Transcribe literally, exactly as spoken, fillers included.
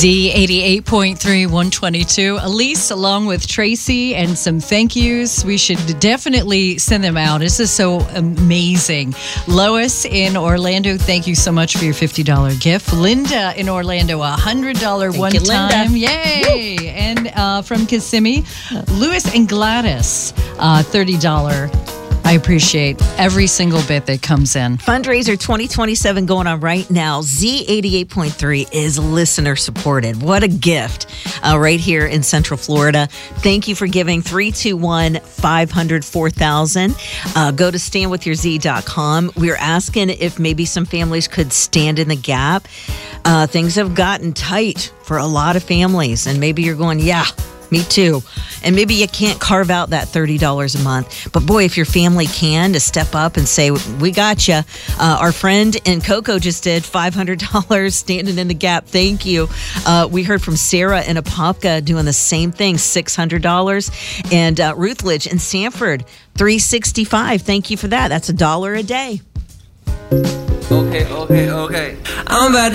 Z eighty-eight point three, one twenty-two. Elise, along with Tracy, and some thank yous. We should definitely send them out. This is so amazing. Lois in Orlando, thank you so much for your fifty dollars gift. Linda in Orlando, a one hundred dollars Thank one you, time. Linda. Yay! Woo. And uh, from Kissimmee, Lewis and Gladys, uh, thirty dollars. I appreciate every single bit that comes in. Fundraiser twenty twenty-seven going on right now. Z eighty-eight point three is listener supported. What a gift uh, right here in Central Florida. Thank you for giving. Three two one, five hundred, four thousand. Uh, go to stand with your z dot com. We're asking if maybe some families could stand in the gap. Uh, things have gotten tight for a lot of families, and maybe you're going, yeah, me too. And maybe you can't carve out that thirty dollars a month. But boy, if your family can, to step up and say, we got you. Uh, our friend in Cocoa just did five hundred dollars standing in the gap. Thank you. Uh, we heard from Sarah in Apopka doing the same thing, six hundred dollars. And uh, Rutledge in Sanford, three hundred sixty-five dollars. Thank you for that. That's a dollar a day. Okay, okay, okay. I'm about